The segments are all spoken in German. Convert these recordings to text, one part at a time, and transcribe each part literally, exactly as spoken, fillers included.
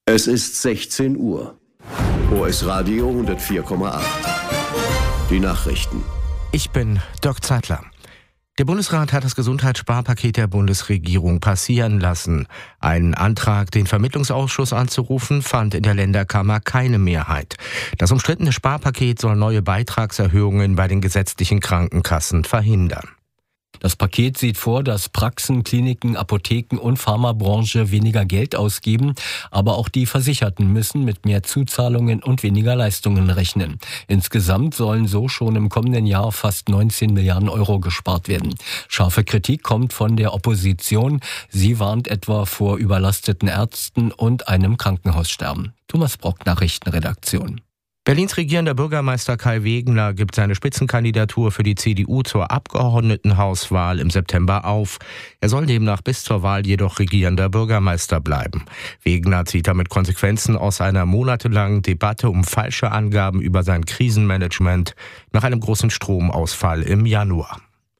Es ist sechzehn Uhr. O S Radio hundertvier Komma acht. Die Nachrichten. Ich bin Dirk Zeitler. Der Bundesrat hat das Gesundheitssparpaket der Bundesregierung passieren lassen. Ein Antrag, den Vermittlungsausschuss anzurufen, fand in der Länderkammer keine Mehrheit. Das umstrittene Sparpaket soll neue Beitragserhöhungen bei den gesetzlichen Krankenkassen verhindern. Das Paket sieht vor, dass Praxen, Kliniken, Apotheken und Pharmabranche weniger Geld ausgeben, aber auch die Versicherten müssen mit mehr Zuzahlungen und weniger Leistungen rechnen. Insgesamt sollen so schon im kommenden Jahr fast neunzehn Milliarden Euro gespart werden. Scharfe Kritik kommt von der Opposition. Sie warnt etwa vor überlasteten Ärzten und einem Krankenhaussterben. Thomas Brock, Nachrichtenredaktion. Berlins regierender Bürgermeister Kai Wegner gibt seine Spitzenkandidatur für die C D U zur Abgeordnetenhauswahl im September auf. Er soll demnach bis zur Wahl jedoch regierender Bürgermeister bleiben. Wegner zieht damit Konsequenzen aus einer monatelangen Debatte um falsche Angaben über sein Krisenmanagement nach einem großen Stromausfall im Januar.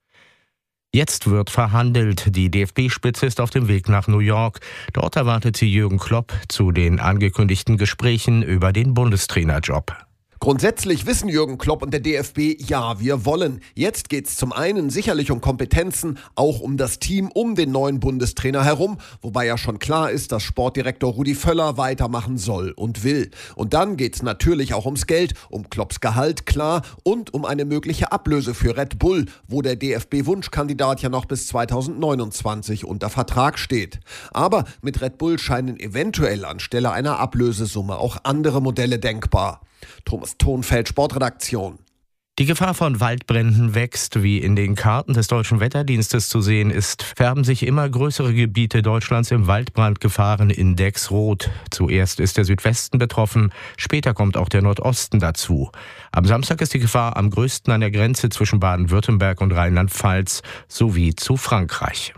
Jetzt wird verhandelt. Die D F B-Spitze ist auf dem Weg nach New York. Dort erwartet sie Jürgen Klopp zu den angekündigten Gesprächen über den Bundestrainerjob. Grundsätzlich wissen Jürgen Klopp und der D F B, ja, wir wollen. Jetzt geht's zum einen sicherlich um Kompetenzen, auch um das Team um den neuen Bundestrainer herum, wobei ja schon klar ist, dass Sportdirektor Rudi Völler weitermachen soll und will. Und dann geht's natürlich auch ums Geld, um Klopps Gehalt, klar, und um eine mögliche Ablöse für Red Bull, wo der D F B-Wunschkandidat ja noch bis zweitausendneunundzwanzig unter Vertrag steht. Aber mit Red Bull scheinen eventuell anstelle einer Ablösesumme auch andere Modelle denkbar. Thomas Thonfeld, Sportredaktion. Die Gefahr von Waldbränden wächst. Wie in den Karten des Deutschen Wetterdienstes zu sehen ist, färben sich immer größere Gebiete Deutschlands im Waldbrandgefahrenindex rot. Zuerst ist der Südwesten betroffen, später kommt auch der Nordosten dazu. Am Samstag ist die Gefahr am größten an der Grenze zwischen Baden-Württemberg und Rheinland-Pfalz sowie zu Frankreich.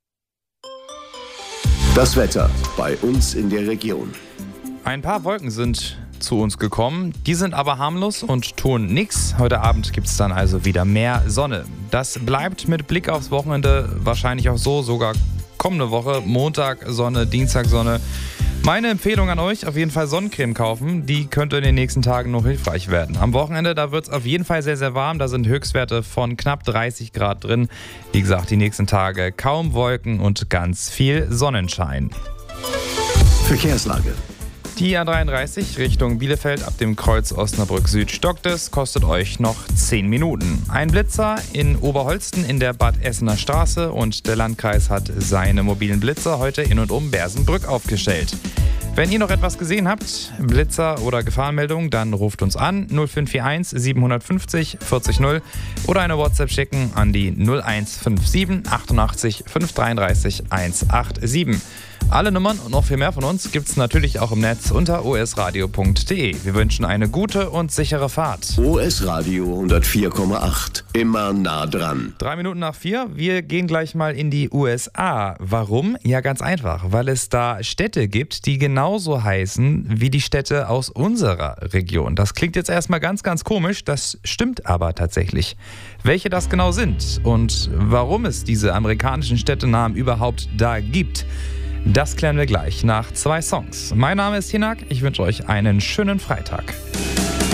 Das Wetter bei uns in der Region. Ein paar Wolken sind zu uns gekommen. Die sind aber harmlos und tun nichts. Heute Abend gibt es dann also wieder mehr Sonne. Das bleibt mit Blick aufs Wochenende wahrscheinlich auch so, sogar kommende Woche. Montag Sonne, Dienstag Sonne. Meine Empfehlung an euch, auf jeden Fall Sonnencreme kaufen. Die könnte in den nächsten Tagen noch hilfreich werden. Am Wochenende, da wird es auf jeden Fall sehr, sehr warm. Da sind Höchstwerte von knapp dreißig Grad drin. Wie gesagt, die nächsten Tage kaum Wolken und ganz viel Sonnenschein. Verkehrslage. Die A dreiunddreißig Richtung Bielefeld ab dem Kreuz Osnabrück Süd stockt es, kostet euch noch zehn Minuten. Ein Blitzer in Oberholsten in der Bad Essener Straße und der Landkreis hat seine mobilen Blitzer heute in und um Bersenbrück aufgestellt. Wenn ihr noch etwas gesehen habt, Blitzer oder Gefahrenmeldung, dann ruft uns an null fünf vier eins siebenhundertfünfzig vierzig null oder eine WhatsApp schicken an die null eins fünf sieben achtundachtzig fünf dreiunddreißig hundertsiebenundachtzig. Alle Nummern und noch viel mehr von uns gibt's natürlich auch im Netz unter o s radio punkt d e. Wir wünschen eine gute und sichere Fahrt. O S Radio hundertvier Komma acht. Immer nah dran. Drei Minuten nach vier. Wir gehen gleich mal in die U S A. Warum? Ja, ganz einfach. Weil es da Städte gibt, die genauso heißen wie die Städte aus unserer Region. Das klingt jetzt erstmal ganz, ganz komisch. Das stimmt aber tatsächlich. Welche das genau sind und warum es diese amerikanischen Städtenamen überhaupt da gibt, das klären wir gleich nach zwei Songs. Mein Name ist Hinak, ich wünsche euch einen schönen Freitag.